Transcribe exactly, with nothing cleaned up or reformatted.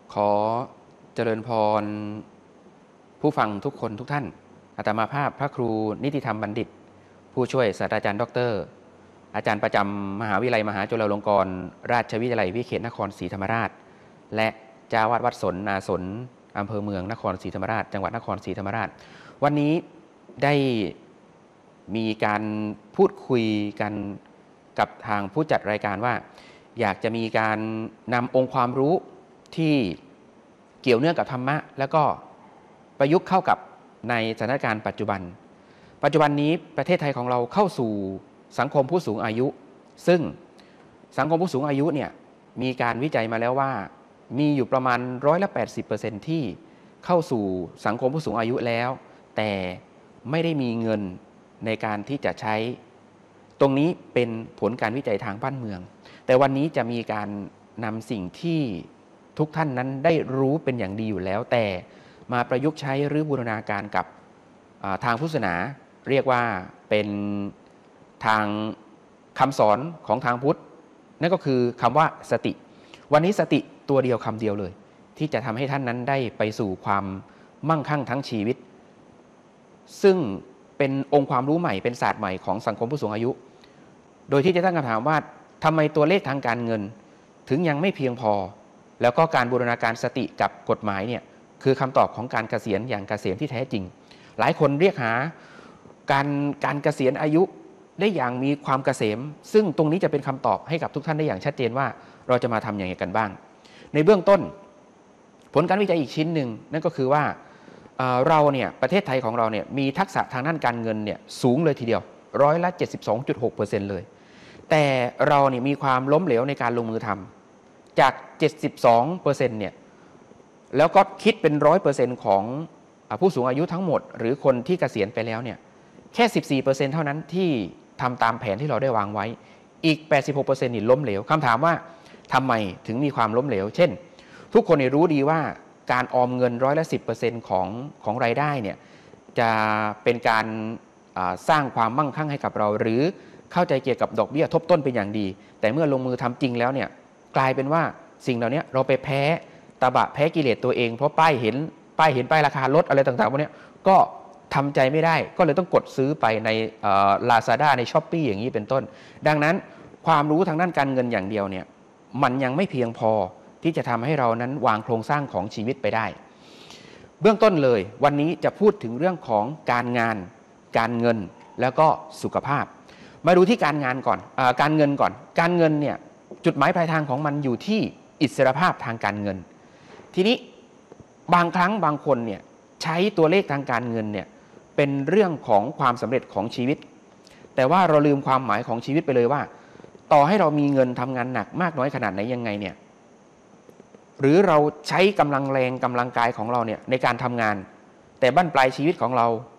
ขอเจริญพรผู้ฟังทุกคนทุกท่านอาตมาภาพพระครูนิติธรรมบัณฑิตผู้ช่วยศาสตราจารย์ด็อกเตอร์อาจารย์ประจำมหาวิทยาลัยมหาจุฬาลงกรณราชวิทยาลัยวิเขตนครศรีธรรมราชและเจ้าวาดวัดสนนาสนอำเภอเมืองนครศรีธรรมราชจังหวัดนครศรีธรรมราชวันนี้ได้มีการพูดคุยกันกับทางผู้จัดรายการว่าอยากจะมีการนำองค์ความรู้ที่เกี่ยวเนื่องกับธรรมะแล้วก็ประยุกต์เข้ากับในสถานการณ์ปัจจุบันปัจจุบันนี้ประเทศไทยของเราเข้าสู่สังคมผู้สูงอายุซึ่งสังคมผู้สูงอายุเนี่ยมีการวิจัยมาแล้วว่ามีอยู่ประมาณร้อยละแปดสิบเปอร์เซ็นต์ที่เข้าสู่สังคมผู้สูงอายุแล้วแต่ไม่ได้มีเงินในการที่จะใช้ตรงนี้เป็นผลการวิจัยทางบ้านเมืองแต่วันนี้จะมีการนำสิ่งที่ทุกท่านนั้นได้รู้เป็นอย่างดีอยู่แล้วแต่มาประยุกต์ใช้หรือบูรณาการกับทางพุทธศาสนาเรียกว่าเป็นทางคำสอนของทางพุทธนั่นก็คือคำว่าสติวันนี้สติตัวเดียวคำเดียวเลยที่จะทำให้ท่านนั้นได้ไปสู่ความมั่งคั่งทั้งชีวิตซึ่งเป็นองค์ความรู้ใหม่เป็นศาสตร์ใหม่ของสังคมผู้สูงอายุโดยที่จะตั้งคำถามว่าทำไมตัวเลขทางการเงินถึงยังไม่เพียงพอแล้วก็การบูรณาการสติกับกฎหมายเนี่ยคือคำตอบของการเกษียณอย่างเกษมที่แท้จริงหลายคนเรียกหาการการเกษียณอายุได้อย่างมีความเกษมซึ่งตรงนี้จะเป็นคำตอบให้กับทุกท่านได้อย่างชัดเจนว่าเราจะมาทำอย่างไรกันบ้างในเบื้องต้นผลการวิจัยอีกชิ้นหนึ่งนั่นก็คือว่าเราเนี่ยประเทศไทยของเราเนี่ยมีทักษะทางด้านการเงินเนี่ยสูงเลยทีเดียวร้อยละ เจ็ดสิบสองจุดหกเปอร์เซ็นต์ เลยแต่เราเนี่ยมีความล้มเหลวในการลงมือทำจาก เจ็ดสิบสองเปอร์เซ็นต์ เนี่ยแล้วก็คิดเป็น ร้อยเปอร์เซ็นต์ ของผู้สูงอายุทั้งหมดหรือคนที่เกษียณไปแล้วเนี่ยแค่ สิบสี่เปอร์เซ็นต์ เท่านั้นที่ทำตามแผนที่เราได้วางไว้อีก แปดสิบหกเปอร์เซ็นต์ นี่ล้มเหลวคำถามว่าทำไมถึงมีความล้มเหลวเช่นทุกคนรู้ดีว่าการออมเงินร้อยละ สิบเปอร์เซ็นต์ ของของรายได้เนี่ยจะเป็นการสร้างความมั่งคั่งให้กับเราหรือเข้าใจเกี่ยวกับดอกเบี้ยทบต้นเป็นอย่างดีแต่เมื่อลงมือทำจริงแล้วเนี่ยกลายเป็นว่าสิ่งเหล่านี้เราไปแพ้ตบะแพ้กิเลสตัวเองเพราะป้ายเห็นป้ายเห็นป้ายราคาลดอะไรต่างๆพวกนี้ก็ทำใจไม่ได้ก็เลยต้องกดซื้อไปในลาซาด้าในช้อปปี้อย่างนี้เป็นต้นดังนั้นความรู้ทางด้านการเงินอย่างเดียวเนี่ยมันยังไม่เพียงพอที่จะทำให้เรานั้นวางโครงสร้างของชีวิตไปได้เบื้องต้นเลยวันนี้จะพูดถึงเรื่องของการงานการเงินแล้วก็สุขภาพมาดูที่การงานก่อนอ่าการเงินก่อนการเงินเนี่ยจุดหมายปลายทางของมันอยู่ที่อิสรภาพทางการเงินทีนี้บางครั้งบางคนเนี่ยใช้ตัวเลขทางการเงินเนี่ยเป็นเรื่องของความสำเร็จของชีวิตแต่ว่าเราลืมความหมายของชีวิตไปเลยว่าต่อให้เรามีเงินทำงานหนักมากน้อยขนาดไหนยังไงเนี่ยหรือเราใช้กำลังแรงกำลังกายของเราเนี่ยในการทำงานแต่บั้นปลายชีวิตของเรา